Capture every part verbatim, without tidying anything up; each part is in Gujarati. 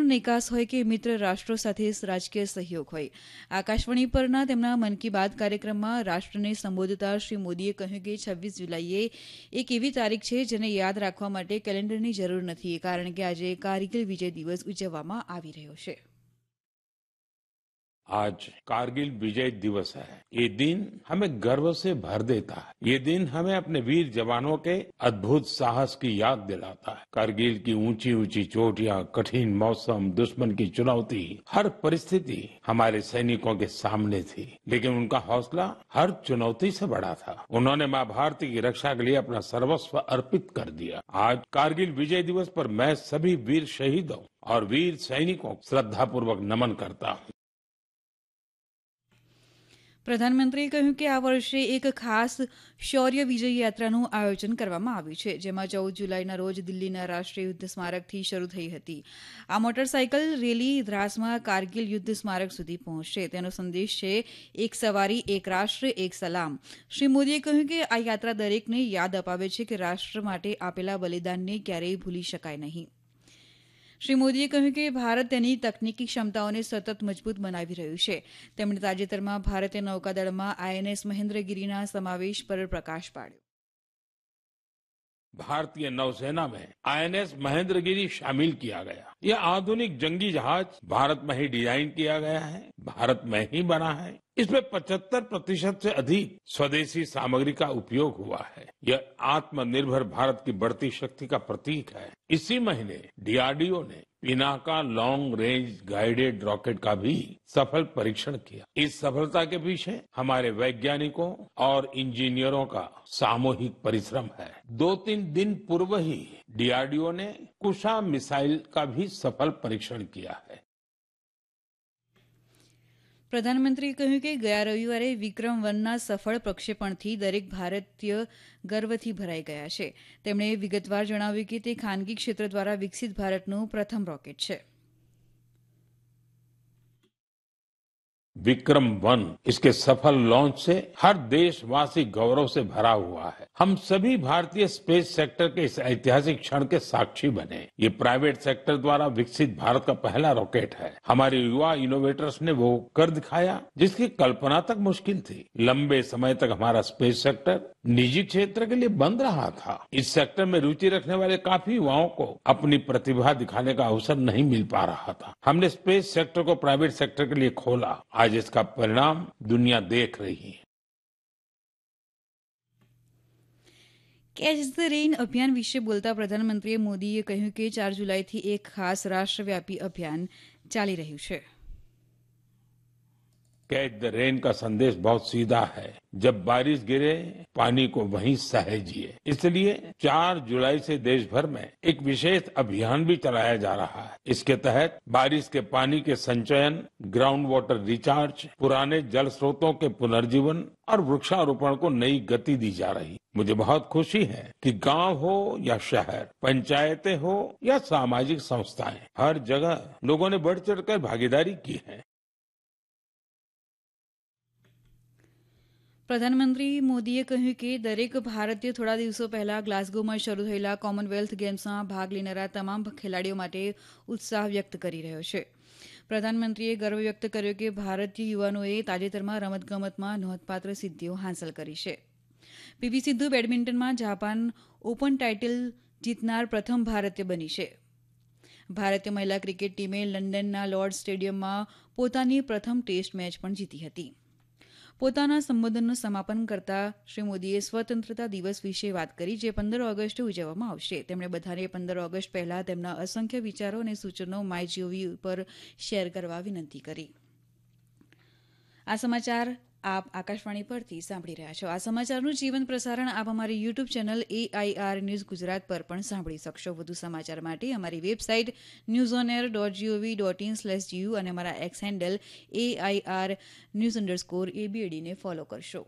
નિકાસ હોય કે મિત્ર રાષ્ટ્રો સાથે રાજકીય સહયોગ હોય. આકાશવાણી પરના તેમના મન કી બાત કાર્યક્રમમાં રાષ્ટ્રને સંબોધતા શ્રી મોદીએ કહ્યું કે છવ્વીસ જુલાઈએ એક એવી તારીખ છે જેને યાદ રાખવા માટે કેલેન્ડરની જરૂર નથી, કારણ કે આજે કારગિલ વિજય દિવસ ઉજવવામાં આવી રહ્યો છે. आज कारगिल विजय दिवस है. ये दिन हमें गर्व से भर देता है. ये दिन हमें अपने वीर जवानों के अद्भुत साहस की याद दिलाता है. कारगिल की ऊंची ऊंची चोटियां, कठिन मौसम, दुश्मन की चुनौती, हर परिस्थिति हमारे सैनिकों के सामने थी, लेकिन उनका हौसला हर चुनौती से बड़ा था. उन्होंने मां भारती की रक्षा के लिए अपना सर्वस्व अर्पित कर दिया. आज कारगिल विजय दिवस पर मैं सभी वीर शहीदों और वीर सैनिकों को श्रद्धापूर्वक नमन करता हूं. પ્રધાનમંત્રીએ કહ્યું કે આ વર્ષે એક ખાસ શૌર્ય વિજય યાત્રાનું આયોજન કરવામાં આવ્યું છે, જેમાં ચૌદ જુલાઈના રોજ દિલ્હીના રાષ્ટ્રીય યુદ્ધ સ્મારકથી શરૂ થઈ હતી. આ મોટરસાયકલ રેલી દ્રાસમાં કારગિલ યુદ્ધ સ્મારક સુધી પહોંચશે. તેનો સંદેશ છે એક સવારી, એક રાષ્ટ્ર, એક સલામ. શ્રી મોદીએ કહ્યું કે આ યાત્રા દરેકને યાદ અપાવે છે કે રાષ્ટ્ર માટે આપેલા બલિદાનને ક્યારેય ભૂલી શકાય નહીં. શ્રી મોદીએ કહ્યું કે ભારત તેની તકનીકી ક્ષમતાઓને સતત મજબૂત બનાવી રહ્યું છે. તેમણે તાજેતરમાં ભારતીય નૌકાદળમાં આઈએનએસ મહેન્દ્રગિરીના સમાવેશ પર પ્રકાશ પાડ્યો. भारतीय नौसेना में आईएनएस महेंद्रगिरी शामिल किया गया. ये आधुनिक जंगी जहाज भारत में ही डिजाइन किया गया है, भारत में ही बना है. इसमें पचहत्तर प्रतिशत से अधिक स्वदेशी सामग्री का उपयोग हुआ है. यह आत्मनिर्भर भारत की बढ़ती शक्ति का प्रतीक है. इसी महीने डीआरडीओ ने Pinaka long range guided rocket का भी सफल परीक्षण किया. इस सफलता के पीछे हमारे वैज्ञानिकों और इंजीनियरों का सामूहिक परिश्रम है. दो तीन दिन पूर्व ही डीआरडीओ ने कुशा मिसाइल का भी सफल परीक्षण किया है. પ્રધાનમંત્રીએ કહ્યું કે ગયા રવિવારે વિક્રમ વનના સફળ પ્રક્ષેપણથી દરેક ભારતીય ગર્વથી ભરાઈ ગયા છે. તેમણે વિગતવાર જણાવ્યું કે તે ખાનગી ક્ષેત્ર દ્વારા વિકસિત ભારતનું પ્રથમ રોકેટ છે. विक्रम वन इसके सफल लॉन्च से हर देशवासी गौरव से भरा हुआ है. हम सभी भारतीय स्पेस सेक्टर के इस ऐतिहासिक क्षण के साक्षी बने. ये प्राइवेट सेक्टर द्वारा विकसित भारत का पहला रॉकेट है. हमारे युवा इनोवेटर्स ने वो कर दिखाया जिसकी कल्पना तक मुश्किल थी. लंबे समय तक हमारा स्पेस सेक्टर निजी क्षेत्र के लिए बंद रहा था. इस सेक्टर में रुचि रखने वाले काफी युवाओं को अपनी प्रतिभा दिखाने का अवसर नहीं मिल पा रहा था. हमने स्पेस सेक्टर को प्राइवेट सेक्टर के लिए खोला. आज इसका परिणाम दुनिया देख रही है. કેચ ધ રેઇન અભિયાન વિશે બોલતા પ્રધાનમંત્રીએ મોદીએ કહ્યું કે ચાર જુલાઈથી એક ખાસ રાષ્ટ્રવ્યાપી અભિયાન ચાલી રહ્યું છે. कैच द रेन का संदेश बहुत सीधा है. जब बारिश गिरे पानी को वहीं सहेजिए. इसलिए चार जुलाई से देश भर में एक विशेष अभियान भी चलाया जा रहा है. इसके तहत बारिश के पानी के संचयन, ग्राउंड वाटर रिचार्ज, पुराने जल स्रोतों के पुनर्जीवन और वृक्षारोपण को नई गति दी जा रही. मुझे बहुत खुशी है कि गांव हो या शहर, पंचायतें हो या सामाजिक संस्थाएं, हर जगह लोगों ने बढ़ चढ़कर भागीदारी की है. પ્રધાનમંત્રી મોદીએ કહ્યું કે દરેક ભારતીય થોડા દિવસો પહેલા ગ્લાસગોમાં શરૂ થયેલા કોમનવેલ્થ ગેમ્સમાં ભાગ લેનારા તમામ ખેલાડીઓ માટે ઉત્સાહ વ્યક્ત કરી રહ્યો છે. પ્રધાનમંત્રીએ ગર્વ વ્યક્ત કર્યો કે ભારતીય યુવાનોએ તાજેતરમાં રમતગમતમાં નોંધપાત્ર સિદ્ધિઓ હાંસલ કરી છે. PV Sindhu બેડમિન્ટનમાં Japan open title જીતનાર પ્રથમ ભારતીય બની છે. ભારતીય મહિલા ક્રિકેટ ટીમે લંડનના લોર્ડ સ્ટેડિયમમાં પોતાની પ્રથમ ટેસ્ટ મેચ પણ જીતી હતી. પોતાના સંબોધનનું સમાપન કરતા શ્રી મોદીએ સ્વતંત્રતા દિવસ વિશે વાત કરી, જે પંદર ઓગસ્ટે ઉજવવામાં આવશે. તેમણે બધાને પંદર ઓગસ્ટ પહેલા તેમના અસંખ્ય વિચારો અને સૂચનો માય જીઓવી ઉપર શેર કરવા વિનંતી કરી. આ સમાચાર આપ આકાશવાણી પરથી સાંભળી રહ્યા છો. આ સમાચારનું જીવન પ્રસારણ આપ અમારી YouTube channel AIR news Gujarat પર પણ સાંભળી શકશો. વધુ સમાચાર માટે અમારી website news on air dot GOV dot in slash GU અને અમારા x handle AIR news underscore એબીએડીને follow કરશો.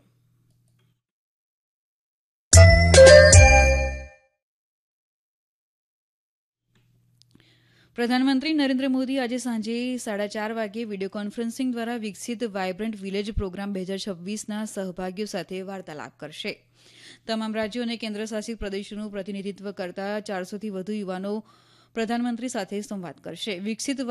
પ્રધાનમંત્રી નરેન્દ્ર મોદી આજે સાંજે સાડા ચાર વાગે વિડીયો કોન્ફરન્સિંગ દ્વારા વિકસિત વાયબ્રન્ટ વિલેજ પ્રોગ્રામ બે હજાર છવ્વીસના સહભાગીઓ સાથે વાર્તાલાપ કરશે. તમામ રાજ્યો અને કેન્દ્રશાસિત પ્રદેશોનું પ્રતિનિધિત્વ કરતા ચારસોથી વધુ યુવાનો પ્રધાનમંત્રી સાથે સંવાદ કરશે. વિકસિત